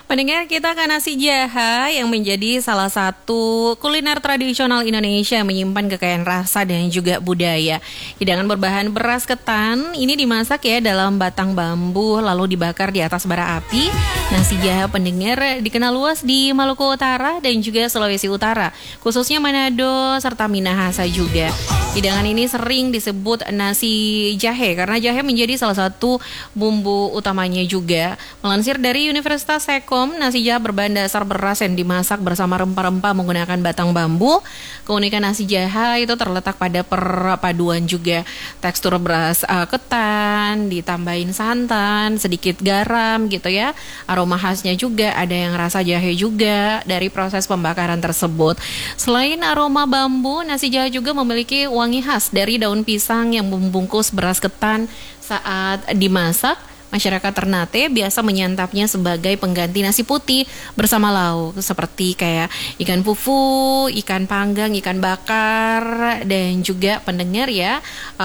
Pendengar, kita akan nasi jaha yang menjadi salah satu kuliner tradisional Indonesia yang menyimpan kekayaan rasa dan juga budaya. Hidangan berbahan beras ketan ini dimasak ya dalam batang bambu lalu dibakar di atas bara api. Nasi jaha, pendengar, dikenal luas di Maluku Utara dan juga Sulawesi Utara, khususnya Manado serta Minahasa juga. Hidangan ini sering disebut nasi jahe karena jahe menjadi salah satu bumbu utamanya juga. Melansir dari Universitas Sekom, nasi jahe berbahan dasar beras yang dimasak bersama rempah-rempah menggunakan batang bambu. Keunikan nasi jahe itu terletak pada perpaduan juga tekstur beras ketan, ditambahin santan, sedikit garam gitu ya. Aroma khasnya juga ada yang rasa jahe juga dari proses pembakaran tersebut. Selain aroma bambu, nasi jahe juga memiliki wangi khas dari daun pisang yang membungkus beras ketan saat dimasak. Masyarakat Ternate biasa menyantapnya sebagai pengganti nasi putih bersama lauk seperti kayak ikan fufu, ikan panggang, ikan bakar, dan juga pendengar ya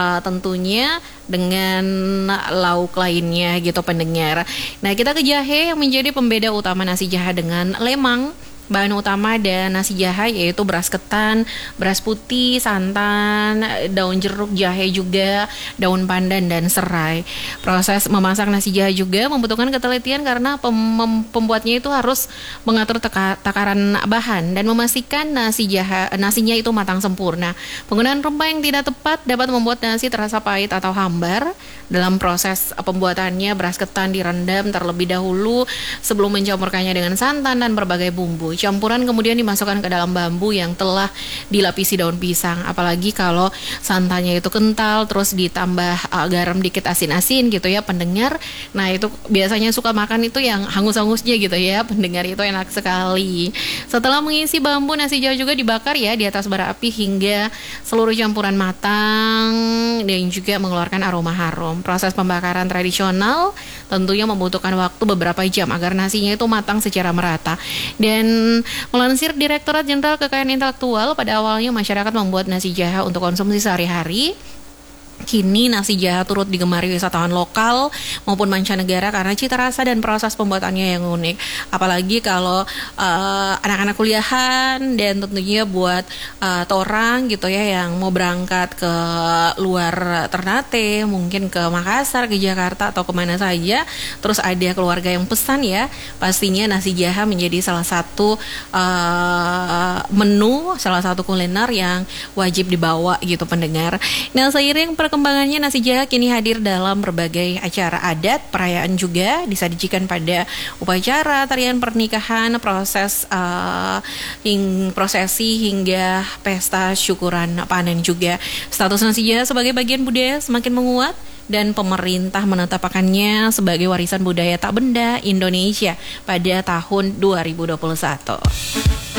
tentunya dengan lauk lainnya gitu pendengar. Nah, kita ke jahe yang menjadi pembeda utama nasi jahe dengan lemang. Bahan utama dan nasi jahe yaitu beras ketan, beras putih, santan, daun jeruk, jahe juga, daun pandan, dan serai. Proses memasak nasi jahe juga membutuhkan ketelitian karena pembuatnya itu harus mengatur takaran bahan dan memastikan nasinya itu matang sempurna. Penggunaan rempah yang tidak tepat dapat membuat nasi terasa pahit atau hambar. Dalam proses pembuatannya, beras ketan direndam terlebih dahulu sebelum mencampurkannya dengan santan dan berbagai bumbu. Campuran kemudian dimasukkan ke dalam bambu yang telah dilapisi daun pisang. Apalagi kalau santannya itu kental, terus ditambah garam dikit, asin-asin gitu ya pendengar. Nah, itu biasanya suka makan itu yang hangus-hangusnya gitu ya pendengar, itu enak sekali. Setelah mengisi bambu, nasi jahe juga dibakar ya di atas bara api hingga seluruh campuran matang dan juga mengeluarkan aroma harum. Proses pembakaran tradisional tentunya membutuhkan waktu beberapa jam agar nasinya itu matang secara merata. Dan melansir Direktorat Jenderal Kekayaan Intelektual, pada awalnya masyarakat membuat nasi jahe untuk konsumsi sehari-hari. Kini nasi jahe turut digemari wisatawan lokal maupun mancanegara karena cita rasa dan proses pembuatannya yang unik. Apalagi kalau anak-anak kuliahan dan tentunya buat orang gitu ya yang mau berangkat ke luar Ternate, mungkin ke Makassar, ke Jakarta atau kemana saja, terus ada keluarga yang pesan ya, pastinya nasi jahe menjadi salah satu menu, salah satu kuliner yang wajib dibawa gitu pendengar. Nah, seiring perkembangannya nasi jahe kini hadir dalam berbagai acara adat, perayaan juga, disajikan pada upacara, tarian pernikahan, prosesi hingga pesta syukuran panen juga. Status nasi jahe sebagai bagian budaya semakin menguat dan pemerintah menetapkannya sebagai warisan budaya tak benda Indonesia pada tahun 2021.